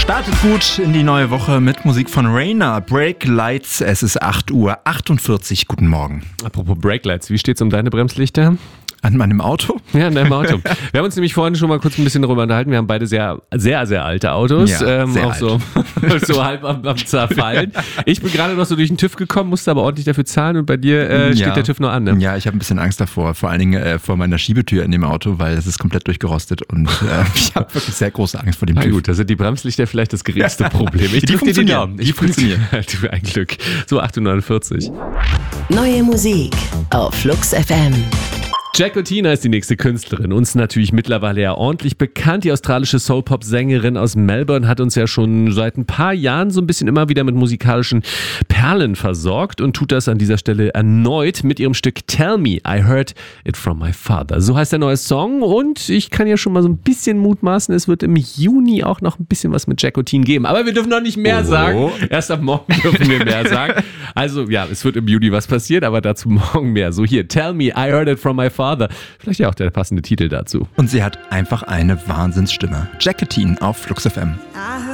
Startet gut in die neue Woche mit Musik von Rainer. Brake Lights, es ist 8:48 Uhr. Guten Morgen. Apropos Brake Lights, wie steht's um deine Bremslichter? An meinem Auto? Ja, in deinem Auto. Wir haben uns nämlich vorhin schon mal kurz ein bisschen darüber unterhalten. Wir haben beide sehr, sehr, sehr alte Autos. Ja, sehr auch alt. So halb am Zerfallen. Ich bin gerade noch so durch den TÜV gekommen, musste aber ordentlich dafür zahlen und bei dir steht der TÜV noch an, ne? Ja, ich habe ein bisschen Angst davor. Vor allen Dingen vor meiner Schiebetür in dem Auto, weil es ist komplett durchgerostet und ich habe wirklich sehr große Angst vor dem TÜV. Na gut, da sind die Bremslichter vielleicht das geringste Problem. Ich drücke dir die Daumen. Die funktionieren. Du, ein Glück. So 8:49 Uhr. Neue Musik auf Flux FM. Jackotina ist die nächste Künstlerin, uns natürlich mittlerweile ja ordentlich bekannt. Die australische Soul-Pop-Sängerin aus Melbourne hat uns ja schon seit ein paar Jahren so ein bisschen immer wieder mit musikalischen Perlen versorgt und tut das an dieser Stelle erneut mit ihrem Stück Tell Me, I Heard It From My Father. So heißt der neue Song und ich kann ja schon mal so ein bisschen mutmaßen, es wird im Juni auch noch ein bisschen was mit Jackotina geben. Aber wir dürfen noch nicht mehr sagen. Erst ab morgen dürfen wir mehr sagen. Also ja, es wird im Juni was passiert, aber dazu morgen mehr. So hier, Tell Me, I Heard It From My Father. Vielleicht ja auch der passende Titel dazu. Und sie hat einfach eine Wahnsinnsstimme. Jackotina auf Flux FM.